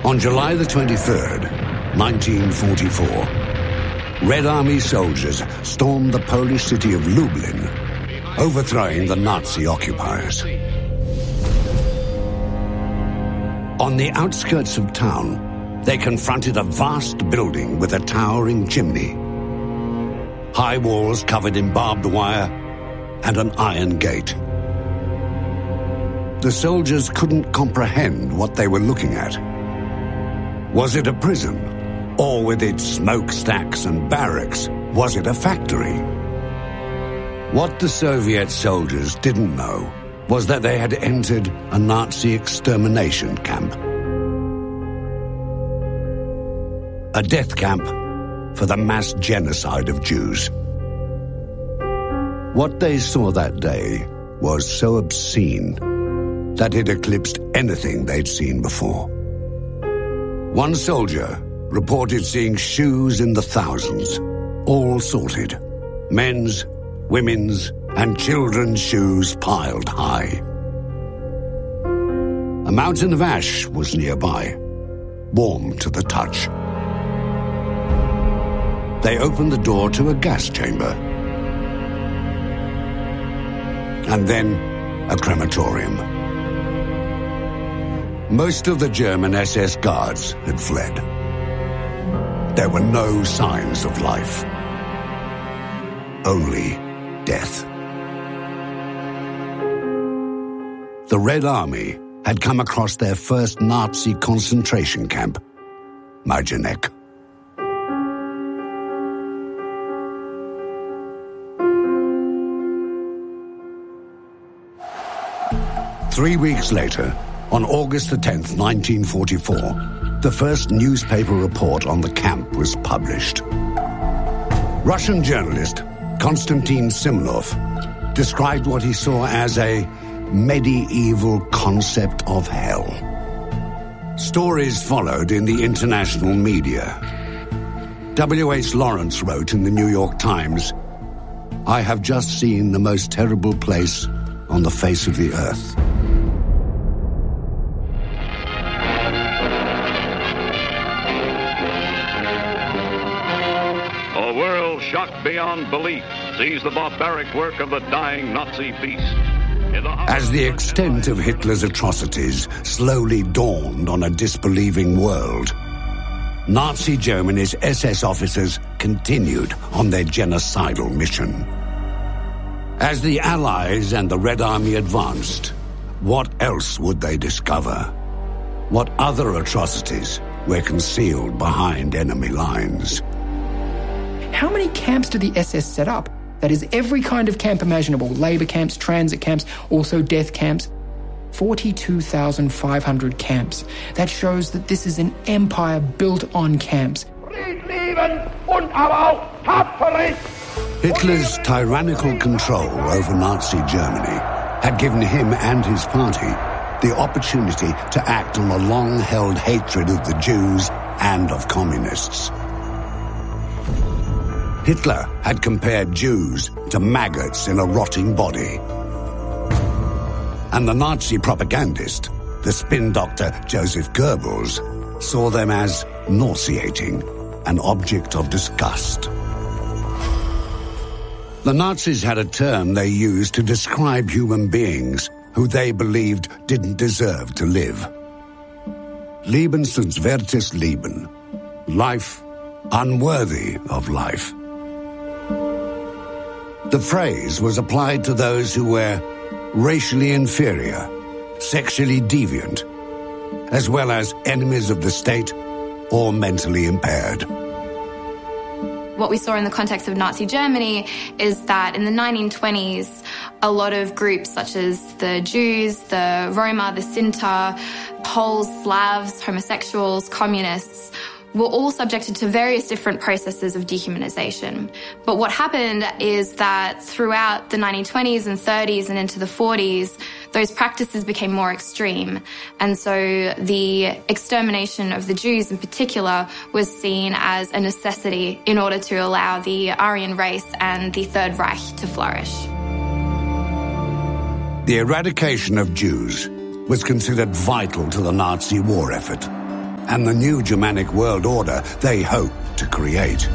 On July the 23rd, 1944, Red Army soldiers stormed the Polish city of Lublin, overthrowing the Nazi occupiers. On the outskirts of town, they confronted a vast building with a towering chimney, high walls covered in barbed wire, and an iron gate. The soldiers couldn't comprehend what they were looking at. Was it a prison? Or with its smokestacks and barracks, was it a factory? What the Soviet soldiers didn't know was that they had entered a Nazi extermination camp. A death camp for the mass genocide of Jews. What they saw that day was so obscene that it eclipsed anything they'd seen before. One soldier reported seeing shoes in the thousands, all sorted. Men's, women's, and children's shoes piled high. A mountain of ash was nearby, warm to the touch. They opened the door to a gas chamber. And then a crematorium. Most of the German SS guards had fled. There were no signs of life. Only death. The Red Army had come across their first Nazi concentration camp, Majdanek. Three weeks later, on August the 10th, 1944, the first newspaper report on the camp was published. Russian journalist Konstantin Simlov described what he saw as a medieval concept of hell. Stories followed in the international media. W.H. Lawrence wrote in the New York Times, "I have just seen the most terrible place on the face of the earth." Shocked beyond belief, sees the barbaric work of the dying Nazi beast. As the extent of Hitler's atrocities slowly dawned on a disbelieving world, Nazi Germany's SS officers continued on their genocidal mission. As the Allies and the Red Army advanced, what else would they discover? What other atrocities were concealed behind enemy lines? How many camps did the SS set up? That is, every kind of camp imaginable. Labour camps, transit camps, also death camps. 42,500 camps. That shows that this is an empire built on camps. Hitler's tyrannical control over Nazi Germany had given him and his party the opportunity to act on a long-held hatred of the Jews and of communists. Hitler had compared Jews to maggots in a rotting body. And the Nazi propagandist, the spin doctor Joseph Goebbels, saw them as nauseating, an object of disgust. The Nazis had a term they used to describe human beings who they believed didn't deserve to live. Lebenswertes Leben. Life unworthy of life. The phrase was applied to those who were racially inferior, sexually deviant, as well as enemies of the state or mentally impaired. What we saw in the context of Nazi Germany is that in the 1920s, a lot of groups such as the Jews, the Roma, the Sinti, Poles, Slavs, homosexuals, communists, were all subjected to various different processes of dehumanization. But what happened is that throughout the 1920s and 30s and into the 40s, those practices became more extreme. And so the extermination of the Jews in particular was seen as a necessity in order to allow the Aryan race and the Third Reich to flourish. The eradication of Jews was considered vital to the Nazi war effort. and the new Germanic world order they hoped to create.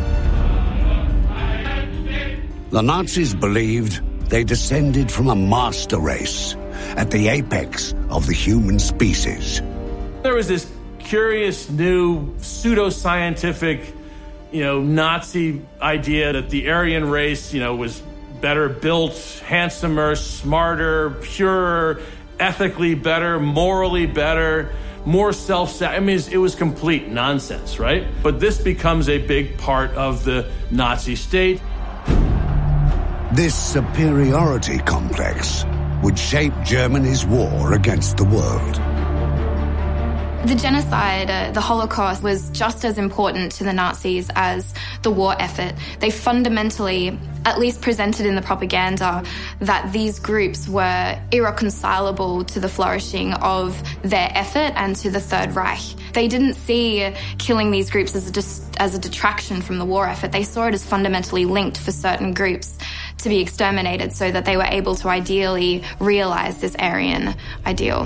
The Nazis believed they descended from a master race at the apex of the human species. There was this curious new pseudo-scientific, Nazi idea that the Aryan race, was better built, handsomer, smarter, purer, ethically better, morally better, more it was complete nonsense, right? But this becomes a big part of the Nazi state. This superiority complex would shape Germany's war against the world. The genocide, the Holocaust, was just as important to the Nazis as the war effort. They fundamentally, at least presented in the propaganda, that these groups were irreconcilable to the flourishing of their effort and to the Third Reich. They didn't see killing these groups as a detraction from the war effort. They saw it as fundamentally linked for certain groups to be exterminated so that they were able to ideally realize this Aryan ideal.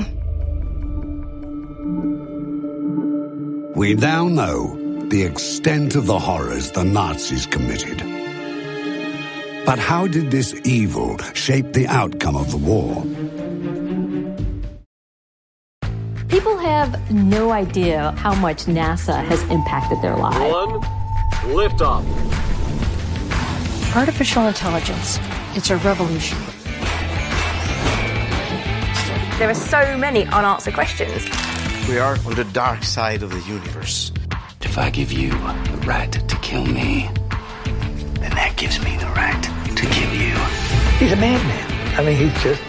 We now know the extent of the horrors the Nazis committed. But how did this evil shape the outcome of the war? People have no idea how much NASA has impacted their lives. One, liftoff. Artificial intelligence, it's a revolution. There are so many unanswered questions. We are on the dark side of the universe. If I give you the right to kill me, then that gives me the right to kill you. He's a madman. He's just